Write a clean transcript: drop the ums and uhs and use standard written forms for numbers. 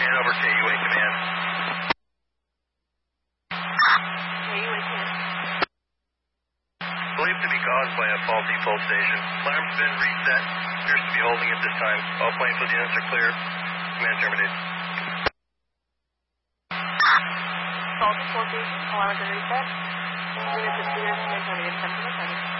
in over KUA Command. KUA Command. Believed to be caused by a faulty full station. Alarm's been reset. Appears to be holding at this time. All planes with units are clear. Command terminated. Faulty full station. Alarm has been reset. Units are clear. Command terminated. 10 to the 7.